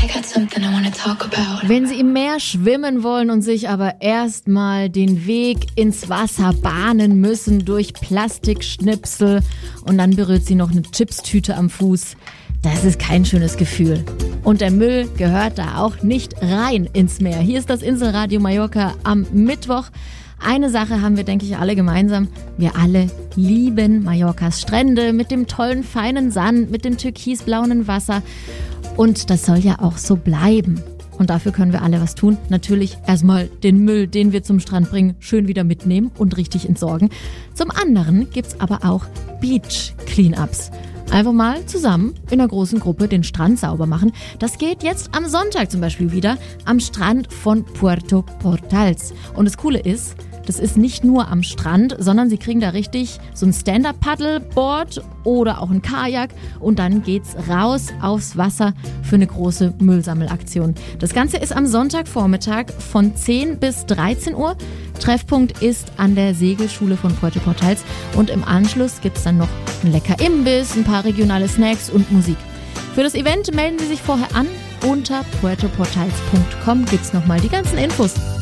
Wenn Sie im Meer schwimmen wollen und sich aber erstmal den Weg ins Wasser bahnen müssen durch Plastikschnipsel und dann berührt Sie noch eine Chipstüte am Fuß, das ist kein schönes Gefühl. Und der Müll gehört da auch nicht rein ins Meer. Hier ist das Inselradio Mallorca am Mittwoch. Eine Sache haben wir, denke ich, alle gemeinsam. Wir alle lieben Mallorcas Strände mit dem tollen, feinen Sand, mit dem türkisblauen Wasser. Und das soll ja auch so bleiben. Und dafür können wir alle was tun. Natürlich erstmal den Müll, den wir zum Strand bringen, schön wieder mitnehmen und richtig entsorgen. Zum anderen gibt's aber auch Beach-Cleanups. Einfach mal zusammen in einer großen Gruppe den Strand sauber machen. Das geht jetzt am Sonntag zum Beispiel wieder am Strand von Puerto Portals. Und das Coole ist, das ist nicht nur am Strand, sondern Sie kriegen da richtig so ein Stand-Up-Paddleboard oder auch ein Kajak und dann geht's raus aufs Wasser für eine große Müllsammelaktion. Das Ganze ist am Sonntagvormittag von 10 bis 13 Uhr. Treffpunkt ist an der Segelschule von Puerto Portals und im Anschluss gibt's dann noch ein lecker Imbiss, ein paar regionale Snacks und Musik. Für das Event melden Sie sich vorher an. Unter puertoportals.com gibt's nochmal die ganzen Infos.